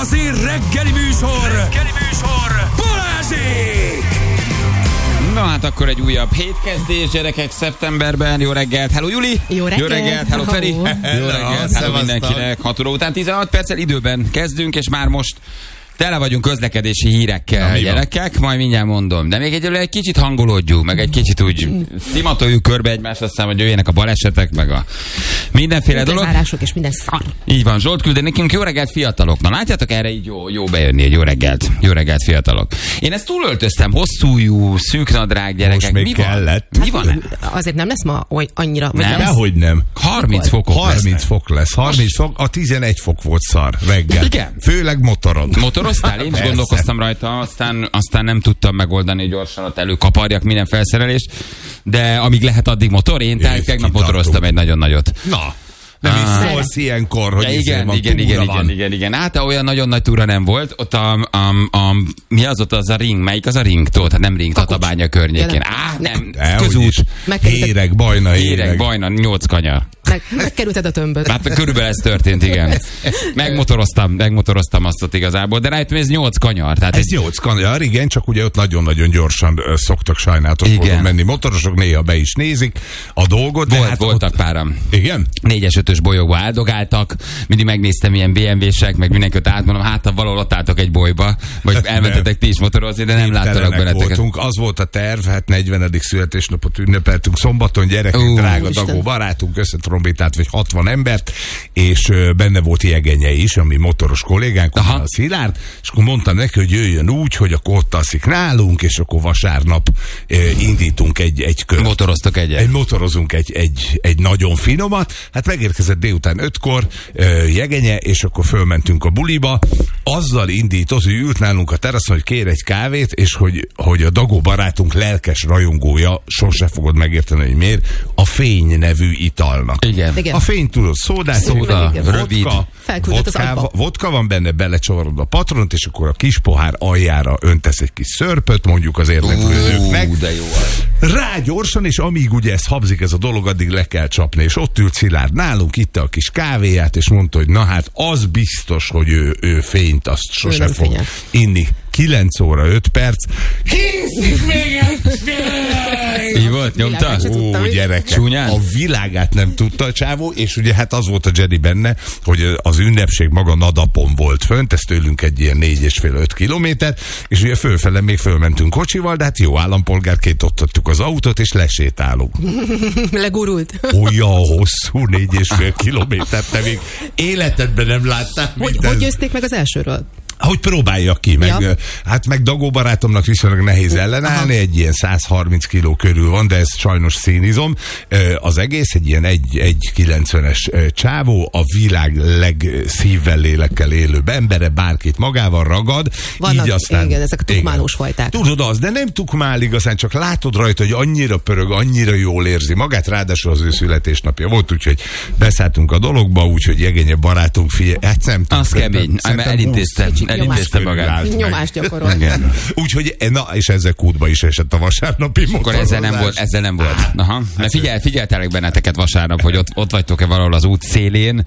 igazi reggeli műsor Balázsék! Na hát akkor egy újabb hétkezdés, gyerekek, szeptemberben. Jó reggelt, hello Juli! Jó reggelt! Jó reggelt, hello Feri! Jó reggelt, hello mindenkinek! 6 óra után 16 perccel időben kezdünk, és már most tele vagyunk közlekedési hírekkel, gyerekek, majd mindjárt mondom. De még egy kicsit hangolódjunk, meg egy kicsit úgy szimatoljuk körbe egymást, aztán, hogy jöjjenek a balesetek, meg a mindenféle dolog. Zárások és minden szar. Így van, Zsolt küld nekünk jó reggelt, fiatalok. Na látjátok, erre így jó bejönni, egy jó reggelt, fiatalok. Én ezt túlöltöztem, hosszújú, szűknadrág, gyerekek. Most még mi kellett. Van? Mi van? Azért nem lesz ma annyira... Nem? Dehogy nem. 30 fokok 30 fok lesz. 30 fok, a 11 fok volt szar reggel. Igen. Főleg motoron. Motoroztál? Én is Persze. gondolkoztam rajta, aztán nem tudtam megoldani, gyorsan ott előkaparjak minden felszerelést, de amíg lehet, addig motor. Én tegnap motoroztam egy nagyon nagyot. Na, nem is szólsz ilyenkor, hogy igen. Hát olyan nagyon nagy túra nem volt. Ott mi az ott az a ring? Melyik az a ring? Hát nem ring, Tatabánya környékén. Nem, közút. Héreg, Bajna, 8 kanyar. Megkerülted a tömböt. Hát körülbelül ez történt, igen. Megmotoroztam azt ott igazából, de rájöttem, ez 8 kanyar. Tehát ez 8 kanyar, igen, csak ugye ott nagyon-nagyon gyorsan szoktak sajnálatos módon menni motorosok, néha be is nézik a dolgot. Voltak ott páram. Igen? 4-es, 5-ös bolyokba áldogáltak, mindig megnéztem ilyen BMW-sek, meg mindenkit átmondom, hát ha valahol ott álltok egy bolyba, vagy elmentetek ti is motorozni, de nem láttalak benneteket. Az volt a terv, hát 40. születésnapot ünnepeltünk szombaton, gyerekünk, drága Dagó barátunk, összetrombitát vagy 60 embert, és benne volt Jegenye is, ami motoros kollégánk, a Szilárd, és akkor mondtam neki, hogy jöjjön úgy, hogy akkor ott alszik nálunk, és akkor vasárnap indítunk egy kört. Motoroztok egyet? Motorozunk egy nagyon finomat, hát megérkezett délután 5-kor Jegenye, és akkor fölmentünk a buliba, azzal indított, hogy ült nálunk a teraszon, hogy kér egy kávét, és hogy a Dagó barátunk lelkes rajongója, sose fogod megérteni, hogy miért, a Fény nevű italnak. Igen. A Fény, tudod, szóda, rövid. Vodka van benne, belecsavarod a patront, és akkor a kis pohár aljára öntesz egy kis szörpöt, mondjuk az érdeklődőknek. De jó. Rá gyorsan, és amíg ugye ez habzik ez a dolog, addig le kell csapni, és ott ült Szilárd nálunk, itte a kis kávéját, és mondta, hogy na hát az biztos, hogy ő Fényt azt sose fog inni. 9 óra 5 perc. Készik még egy fény! Így volt, nyomta? Gyerek, csúnyán? A világát nem tudta a csávó, és ugye hát az volt a Jedi benne, hogy az ünnepség maga Nadapon volt fönt, ez tőlünk egy ilyen 4,5-5 kilométer, és ugye fölfele még fölmentünk kocsival, de hát jó állampolgárként ott adtuk az autót, és lesétálunk. Legurult. Olyan hosszú 4,5 kilométert, te még életedben nem láttál. Hogy győzték meg az elsőről? Hogy próbálja ki, meg Dagó barátomnak viszonylag nehéz ellenállni, egy ilyen 130 kiló körül van, de ez sajnos színizom. Az egész egy ilyen 1,90-es csávó, a világ legszívvel, lélekkel élő embere, bárkit magával ragad. Vannak, így aztán, igen, ezek a tukmálós fajták. Tudod az, de nem tukmál igazán, csak látod rajta, hogy annyira pörög, annyira jól érzi magát, ráadásul az ő születésnapja volt, úgyhogy beszálltunk a dologba, úgyhogy Jegenye barátunk hát nem az kemény, elintézte magát. Nyomást gyakorol. Úgyhogy, és ezzel kútba is esett a vasárnapi motorozás. Akkor ezzel nem volt. Aha. Mert figyeltelek benneteket vasárnap, hogy ott vagytok-e valahol az út szélén,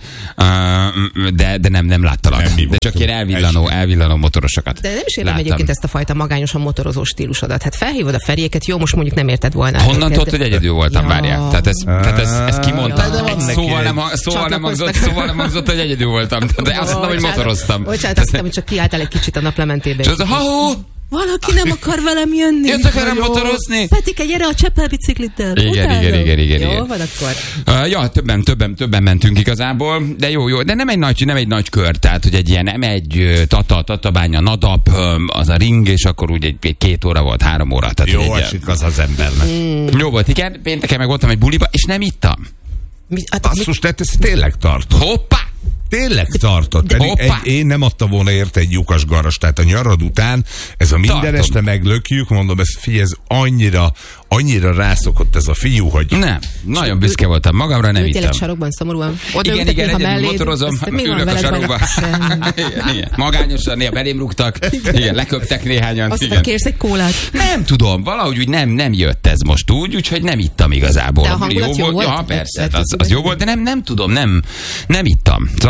de nem láttalak. De csak ilyen elvillanó motorosokat. De nem is értem egyébként ezt a fajta magányosan motorozó stílusodat. Hát felhívod a Feriéket, jó, most mondjuk nem érted volna. Honnan tudod, hogy egyedül voltam, várjál? Tehát ezt kimondta. Szóval nem hangzott, hogy egyedül voltam. De azt mondom, hogy motoroztam. Bocsánat, azt hogy csak kiálltál egy kicsit a naplementébe. És az valaki nem akar velem jönni. Jöttek velem motorozni? Petike, gyere a Csepel bicikliddel. Igen. Jó, van akkor. Többen mentünk igazából, de jó, de nem egy nagy kör, tehát hogy egy ilyen, nem egy Tatabánya, Nadap, az a ring, és akkor úgy egy 2 óra volt, 3 óra. Tehát jó esik az embernek. Jó volt, igen, pénteken meg voltam egy buliba, és nem ittam. Basszus, tehát ez tényleg tart. Hoppá! Tényleg tartott. Én nem adtam volna érte egy lyukas garast. Tehát a nyarad után ez a minden este meglökjük, mondom, figyelj, ez annyira rászokott ez a fiú, hogy... Nem, nagyon büszke voltam magamra, nem ittam. Tényleg sarokban szomorúan. Igen, egyedül motorozom, ülök a sarokba. Magányosan, néha belém rúgtak, igen, leköptek néhányan. Aztán kérsz egy kólát. Nem tudom, valahogy úgy nem jött ez most úgy, úgyhogy nem ittam igazából. De a hangulat jó volt? Ja, persze, az jó volt, de nem tudom, nem ittam. Szóval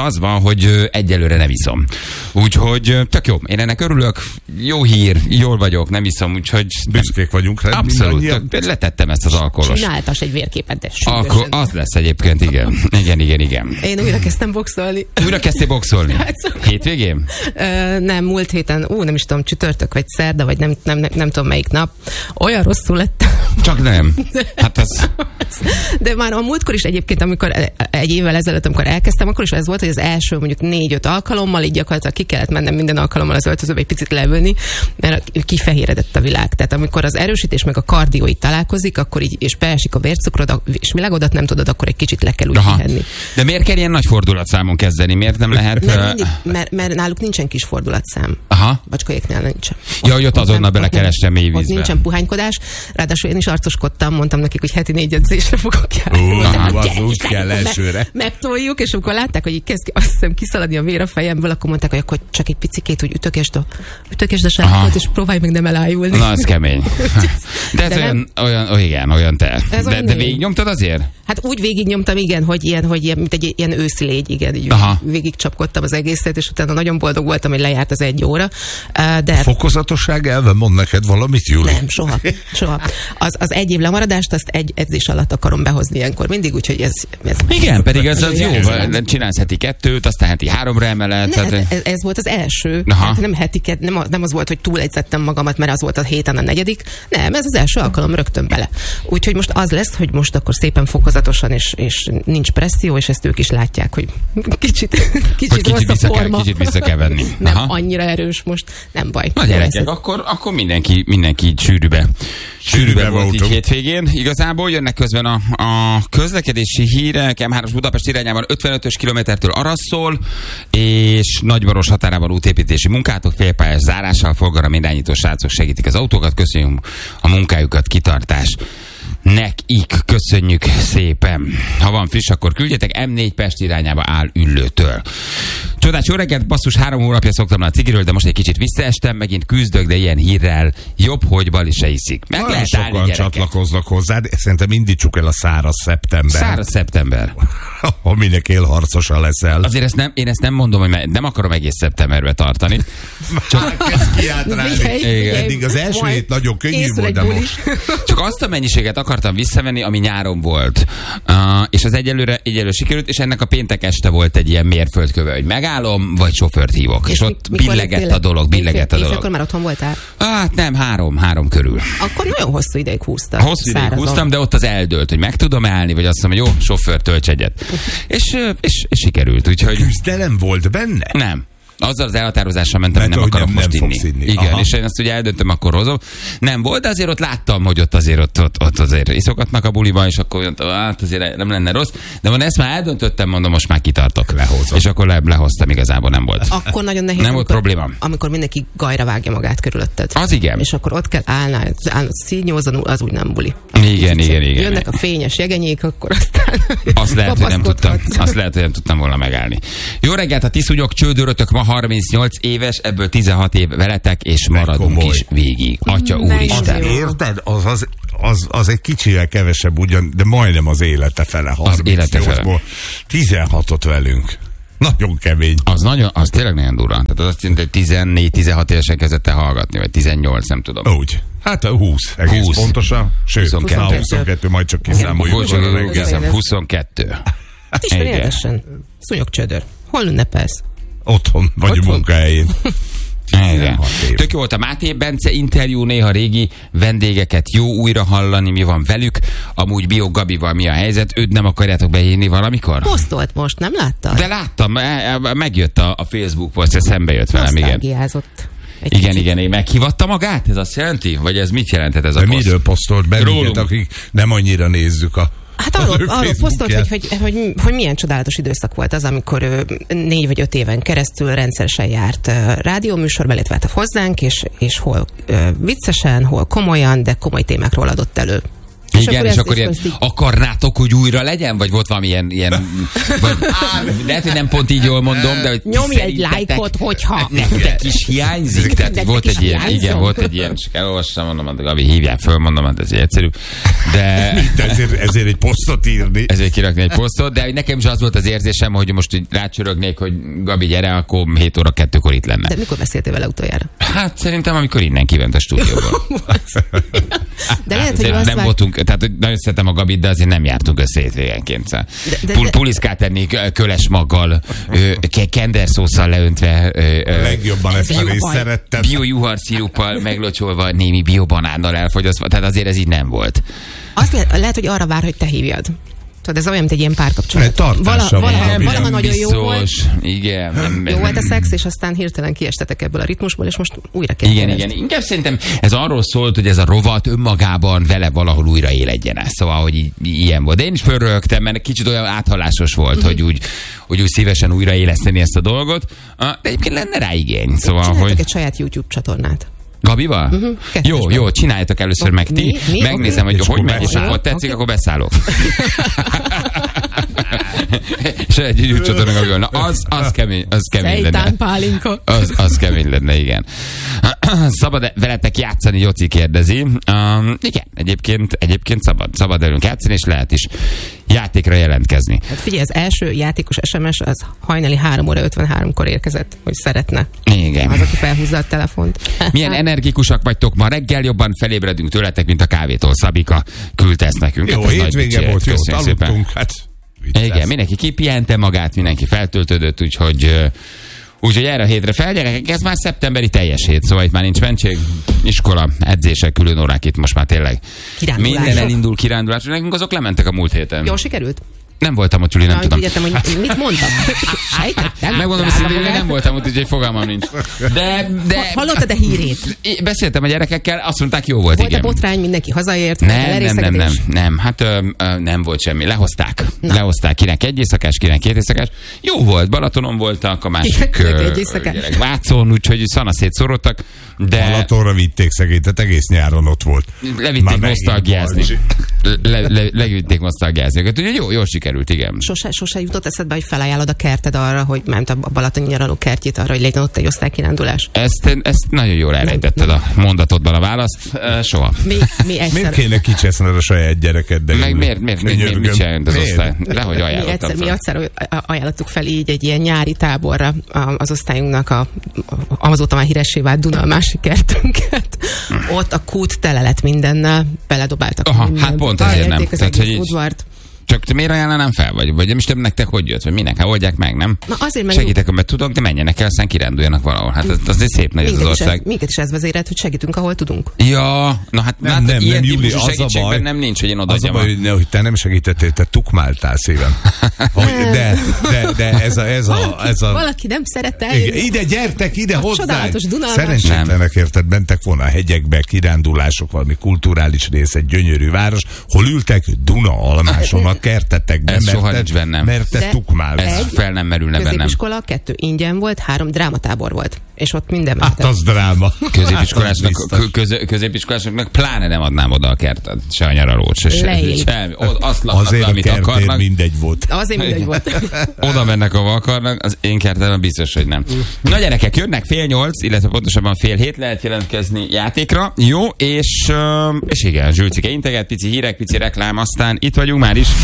az van, hogy egyelőre nem iszom. Úgyhogy tök jó. Én ennek örülök. Jó hír, jól vagyok, nem iszom, úgyhogy... Büszkék vagyunk. Abszolút. Letettem ezt az alkoholos. Csináltas egy vérképet, de akkor az lesz egyébként, igen. Igen. Én újra kezdtem boxolni. Újra kezdtél boxolni? Hétvégén? Nem, múlt héten, nem is tudom, csütörtök vagy szerda, vagy nem tudom melyik nap. Olyan rosszul lettem. Csak nem. Hát ez... De már a múltkor is egyébként, amikor egy évvel ezelőtt, amikor elkezdtem, akkor is ez volt, hogy az első mondjuk 4-5 alkalommal így gyakorlatilag ki kellett mennem minden alkalommal az öltözőbe egy picit levülni, mert kifehéredett a világ. Tehát amikor az erősítés meg a kardió itt találkozik, akkor így, és beesik a vércukrod, és világodat nem tudod, akkor egy kicsit le kell úgy pihenni. De miért kell ilyen nagy fordulatszámon kezdeni? Miért nem lehet? Mert náluk nincsen kis fordulatszám. Aha. Bacskaiéknál nincsen. Ja, hogy ott azonnal belekerestem mély vízbe. Ott nincsen puhánykodás, ráadásul én is arcoskodtam, mondtam nekik, hogy heti 4 edzésre fogok járni. Az úgy kell elsőre. Megtoljuk, és amikor látták, hogy így kezd azt hiszem kiszaladni a vér a fejemből, akkor mondták, hogy akkor csak egy picikét, hogy ütögesd a sárkot, és próbálj meg nem elájulni. Na, ez kemény. De ez olyan te. De végignyomtad azért? Hát úgy végignyomtam, igen, hogy mint egy ilyen őszi légy, igen, így végigcsapkodtam az egészet, és utána nagyon boldog voltam, hogy lejárt az 1 óra. De... A fokozatosság elve mond neked valamit, Júli? Nem, soha. Az 1 év lemaradást, azt egy edzés alatt akarom behozni ilyenkor mindig, úgyhogy ez igen, pedig ez az jó, csinálsz heti 2, aztán heti 3-ra emelet. Ez volt az első. Hát nem heti 2, nem az volt, hogy túledzettem magamat, mert az volt a héten a 4. Nem, ez az első alkalom, rögtön bele. Úgyhogy most az lesz, hogy most akkor szépen fokozatosan, és nincs presszió, és ezt ők is látják, hogy kicsit rossz a forma. Kicsit vissza kell venni. Nem annyira erős most, nem baj. Na gyerekek, akkor mindenki sűrűbe volt így hétvégén. Igazából jönnek közben a közlekedési hírek. M3-as Budapest irányában 55-ös kilométertől Arasszól, és Nagymaros határában útépítési munkátok, félpályás zárással, forgalomirányító srácok segítik az autókat. Köszönjük a munkájukat, kitartás. Nekik köszönjük szépen. Ha van friss, akkor küldjetek. M4 Pest irányába áll Üllőtől. Csodás, jó reggelt, basszus, 3 hónapja szoktam le a cigiről, de most egy kicsit visszaestem, megint küzdök, de ilyen hírrel jobb, hogy Bali se iszik. Meg nagyon lehet állni, sokan csatlakoznak hozzá, de szerintem indítsuk el a száraz szeptember. Száraz szeptember. Aminek élharcosa leszel. Azért én ezt nem mondom, hogy nem akarom egész szeptemberbe tartani. Csak kezd kiátrálni. Eddig az első hét nagyon könnyű volt, de most. Csak azt a mennyiséget akartam visszavenni, ami nyáron volt. És az egyelőre sikerült, és ennek a péntek este volt egy ilyen mérföldköve, hogy megállom, vagy sofőrt hívok. És ott billegett a dolog. Akkor már otthon voltál? Hát nem, 3 körül. Akkor nagyon hosszú ideig húztad. Hosszú ideig húztam, de ott az eldőlt, hogy meg tudom állni, vagy azt mondom, hogy jó, sofőr, tölts egyet. És sikerült, úgyhogy... Küzdelem volt benne? Nem. Azzal az elhatározással mentem, hogy nem akarok most inni. Igen, aha. És én ezt ugye eldöntöm, akkor hozom. Nem volt, de azért ott láttam, hogy ott azért iszogatnak a buliba, és akkor hát azért nem lenne rossz. De van ezt már eldöntöttem, mondom, most már kitartok. Lehozom. És akkor lehoztam, igazából nem volt. Akkor nagyon nehéz. Nem volt probléma. Amikor mindenki gajra vágja magát körülötted. Az igen. És akkor ott kell állnál színjózanul, az úgy nem buli. Igen. Jönnek a fényes jegenyék, akkor aztán azt lehet, hogy nem tudtam volna megállni. Jó reggelt, a tiszúnyok csődörötök ma 38 éves, ebből 16 év veletek, és maradunk is végig. Atya úristen. Érted? Az egy kicsivel kevesebb ugyan, de majdnem az élete fele. Az élete fele. 16-ot velünk. Nagyon kemény. Az tényleg nagyon durva. Tehát az azt jelenti, hogy 14-16 évesen kezdett el hallgatni, vagy 18, nem tudom. Úgy. Hát a 20, egész 20. Pontosan. Sőt, 22, majd csak kiszámoljuk. 22. Hát ismerősen. Szúnyog csödör. Hol ünnepelsz? Otthon, vagy a munkahelyén. Igen. Tök jó volt a Máté Bence interjú, néha régi vendégeket jó újra hallani, mi van velük. Amúgy Bio Gabival mi a helyzet? Őt nem akarjátok beírni valamikor? Posztolt most, nem láttad? De láttam, megjött a Facebook poszt, szembe jött velem, igen. Igen, meghívatta magát? Ez azt jelenti? Vagy ez mit jelenthet ez a poszt? Miről posztolt bennünket, akik nem annyira nézzük a... Hát arról posztolt, hogy milyen csodálatos időszak volt az, amikor 4 vagy 5 éven keresztül rendszeresen járt rádióműsorba, illetve hozzánk, és hol viccesen, hol komolyan, de komoly témákról adott elő. Igen, és akkor ilyen akarnátok, hogy újra legyen? Vagy volt valami ilyen vagy, lehet, hogy nem pont így jól mondom, de hogy nyomj egy lájkot, hogyha nektek is hiányzik. Tehát volt egy ilyen, igen, volt egy ilyen, csak elolvassam, mondom, Gabi, hívják föl, mondom, ez egyszerű. De ezért egy posztot írni. Ezért kirakni egy posztot, de nekem is az volt az érzésem, hogy most így rácsörögnék, hogy Gabi, gyere, akkor 7 óra 2-kor itt lenne. De mikor beszéltél vele utoljára? Hát szerintem, amikor innen kiment a stúdióból. De lehet, hogy nem voltunk, tehát nagyon szeretem a Gabit, de azért nem jártunk össze hétvégenként. Puliszkát tenni köles maggal, kenderszósszal leöntve. Legjobban ezt a részt szerettem. Bio-juharsziruppal meglocsolva, némi biobanánnal elfogyasztva, tehát azért ez így nem volt. Azt lehet, hogy arra vár, hogy te hívjad. Tudod, ez olyan, mint egy ilyen párkapcsolat. Valaha nagyon jó volt. Igen. Jó volt a szex, és aztán hirtelen kiestetek ebből a ritmusból, és most újra kell. Igen. Inkább szerintem ez arról szólt, hogy ez a rovat önmagában vele valahol újra éledjen. Szóval, hogy ilyen volt. De én is fölrögtem, mert kicsit olyan áthallásos volt, hogy úgy szívesen újra éleszteni ezt a dolgot. De egyébként lenne rá igény. Szóval, csináltak egy saját YouTube csatornát. Gabival? Jó, csináljátok először meg ti. Megnézem, hogy megy, és akkor tetszik, akkor beszállok. És egy YouTube Gabival. Na, az kemény lenne. Szejtán pálinka. Az kemény lenne, igen. Szabad veletek játszani, Joci kérdezi. Igen, egyébként szabad velünk játszani, és lehet is játékra jelentkezni. Hát figyelj, az első játékos SMS az hajnali 3:53-kor érkezett, hogy szeretne. Igen. Az, aki felhúzza a telefont. Milyen energikusak vagytok ma reggel, jobban felébredünk tőletek, mint a kávétól. Szabika küldte ezt nekünk. Jó, hétvége volt, jót aludtunk. Hát, igen, mindenki kipihente magát, mindenki feltöltődött, úgyhogy erre a hétre fel, gyerekek, ez már szeptemberi teljes hét, szóval itt már nincs mentség, iskola, edzések, külön órák, itt most már tényleg minden elindul kirándulásra. Nekünk azok lementek a múlt héten. Jól sikerült? Nem voltam ott, Juli, nem tudom. Értem, hogy mit mondtam. Megmondom, hogy nem voltam ott, úgyhogy fogalmam nincs. De hallottad a hírét? Beszéltem a gyerekekkel, azt mondták, jó volt, igen. Volt a botrány, mindenki hazaért? Nem. Hát nem volt semmi. Lehozták, kinek egy éjszakás, kinek 2 éjszakás. Jó volt, Balatonon voltak, a másik gyerek Vácon, úgyhogy szanaszét szorodtak. De Balatonra vitték szegélytet, egész nyáron ott volt. Levitték nosztalgiázni. Levitték nosztalgiázni. Úgyhogy jól sikerült, igen. Sose jutott eszedbe, hogy felajánlod a kerted arra, hogy ment a Balatoni nyaraló kertjét arra, hogy legyen ott egy osztálykirándulás? Ezt nagyon jól elrejtetted a mondatodban a választ. Soha. Miért kéne kicseszned a saját gyereked? Miért csináljunk az osztály? Dehogy ajánlottam. Mi egyszer ajánlottuk fel így egy ilyen nyári táborra az osztályunknak azóta már híressé vált Duna a másik kertünket. Ott a kút tele lett mindennel, beledobáltak. Hát pont ezért nem. Udvart. Csak te miért ajánlanám fel? Vagy nem is több nektek hogy jött? Vagy minek? Hát oldják meg, nem? Na azért meg segítek, mert tudok, de menjenek el, aztán kiránduljanak valahol. Hát az egy szép nagy ez az ország. Minket is ez vezérelt, hogy segítünk, ahol tudunk. Ja, na hát nem, ilyen Júli, típusú segítségben nem nincs, hogy én odaadjam. Az a baj, hogy te nem segítettél, te tukmáltál szívem. De ez a... Valaki nem szerette. Ide, gyertek, ide hozzánk. Csodálatos Dunalmas. Szerencsétlenek, érted, mentek volna a hegyekbe, kirándulások, valami kulturális rész, egy gyönyörű város, hol ültek Duna almáson a kertetekben. Ez soha nincs bennem. Mert te tukmál. Ez fel nem merülne bennem. Középiskola, 2 ingyen volt, 3 drámatábor volt. És ott minden hát az dráma. Középiskolásoknak pláne nem adnám oda a kertet. Se a nyaralót, se semmi. Azt laknak, azért amit akarnak. Azért mindegy volt. Azért mindegy volt. Oda mennek, ahova akarnak, az én kertemben biztos, hogy nem. Na gyerekek, jönnek 7:30, illetve pontosabban 7:30 lehet jelentkezni játékra. Jó, és igen, Zsülcike integet, pici hírek, pici reklám, aztán itt vagyunk már is.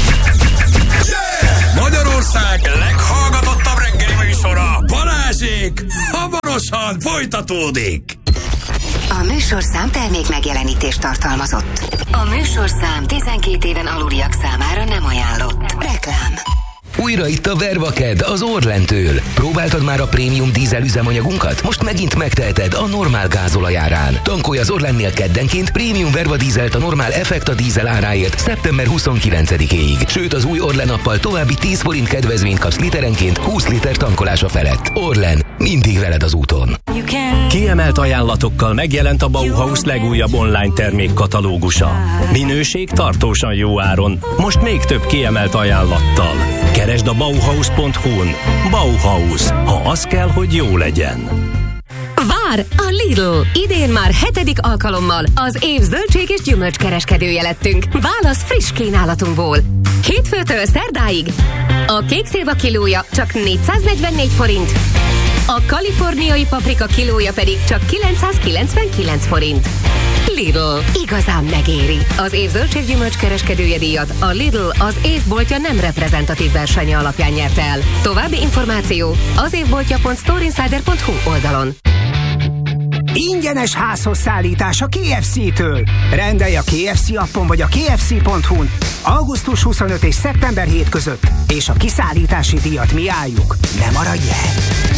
Magyarország leghallgatottabb reggeli műsora, Balázsék, hamarosan folytatódik. A műsorszám termék megjelenítést tartalmazott. A műsorszám 12 éven aluliak számára nem ajánlott. Reklám. Újra itt a Vervaked az Orlentől. Próbáltad már a prémium dízel üzemanyagunkat? Most megint megteheted a normál gázolajárán. Tankolj az Orlennél keddenként prémium Verva dízelt a normál Effekta dízel áráért szeptember 29-éig. Sőt, az új Orlen appal további 10 forint kedvezményt kapsz literenként 20 liter tankolása felett. Orlen, mindig veled az úton. Kiemelt ajánlatokkal megjelent a Bauhaus legújabb online termékkatalógusa. Minőség tartósan jó áron. Most még több kiemelt ajánlattal. Keresd a Bauhaus.hu-n. Bauhaus. Ha az kell, hogy jó legyen. Vár a Lidl! Idén már 7. alkalommal az év zöldség és gyümölcskereskedője lettünk. Válasz friss kínálatunkból. Hétfőtől szerdáig a kék szilva kilója csak 444 forint, a kaliforniai paprika kilója pedig csak 999 forint. Lidl. Igazán megéri. Az év zöldség gyümölcskereskedője díjat a Lidl az évboltja nem reprezentatív versenye alapján nyerte el. További információ az évboltja.storeinsider.hu oldalon. Ingyenes házhoz szállítás a KFC-től. Rendelj a KFC appon vagy a kfc.hu-n augusztus 25 és szeptember 7 között, és a kiszállítási díjat mi álljuk. Ne maradj el!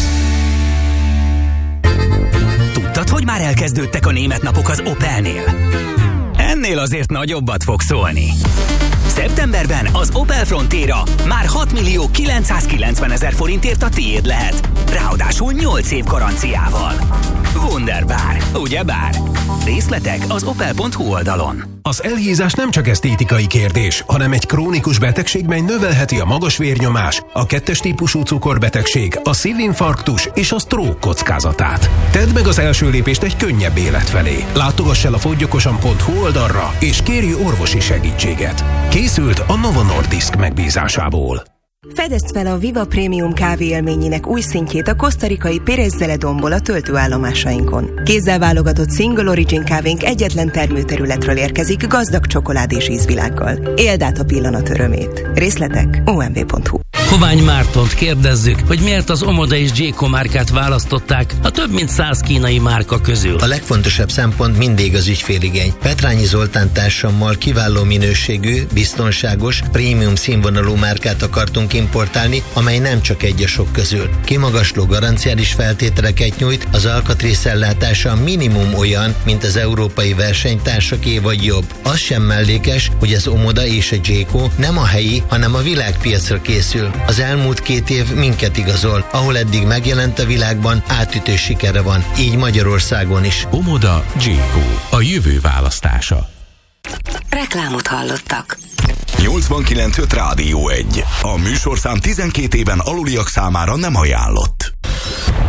Tudtad, hogy már elkezdődtek a német napok az Opelnél? Ennél azért nagyobbat fog szólni. Szeptemberben az Opel Frontera már 6.990.000 forintért a tiéd lehet. Ráadásul 8 év garanciával. Wunderbar, ugyebár? Részletek az opel.hu oldalon. Az elhízás nem csak esztétikai kérdés, hanem egy krónikus betegség, mely növelheti a magas vérnyomás, a 2-es típusú cukorbetegség, a szívinfarktus és a stroke kockázatát. Tedd meg az első lépést egy könnyebb élet felé. Látogass el a foggyokosan.hu oldalra, és kérj orvosi segítséget. Készült a Novo Nordisk megbízásából. Fedezd fel a Viva Premium kávé élményének új szintjét a kosztarikai Pérez Zeledonból a töltőállomásainkon. Kézzel válogatott Single Origin kávénk egyetlen termőterületről érkezik gazdag csokolád és ízvilággal. Éld át a pillanat örömét. Részletek omv.hu. Kovány Mártont kérdezzük, hogy miért az Omoda és Jayco márkát választották a több mint 100 kínai márka közül. A legfontosabb szempont mindig az ügyféligény. Petrányi Zoltán társammal kiváló minőségű, biztonságos, prémium színvonalú márkát akartunk importálni, amely nem csak egy a sok közül. Kimagasló garanciális feltételeket nyújt, az alkatrészellátása minimum olyan, mint az európai versenytársaké vagy jobb. Az sem mellékes, hogy az Omoda és a Jayco nem a helyi, hanem a világpiacra készül. Az elmúlt 2 év minket igazol, ahol eddig megjelent a világban, átütő sikere van, így Magyarországon is. Omoda, Jayco, a jövő választása. Reklámot hallottak. 89.5 Rádió 1. A műsorszám 12 éven aluliak számára nem ajánlott.